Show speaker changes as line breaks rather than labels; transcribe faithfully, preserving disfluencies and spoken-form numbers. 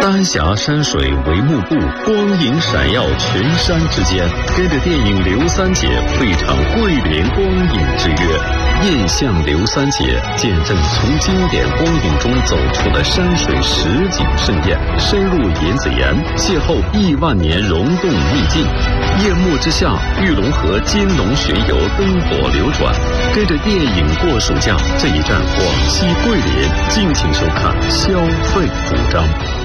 丹霞山水为幕布，光影闪耀群山之间。跟着电影《刘三姐》赴一场桂林光影之约，印象刘三姐，见证从经典光影中走出的山水实景盛宴，深入银子岩，邂逅亿万年溶洞秘境。夜幕之下，玉龙河金龙巡游灯火流转，跟着电影过暑假，这一站广西桂林，敬请收看消费主张。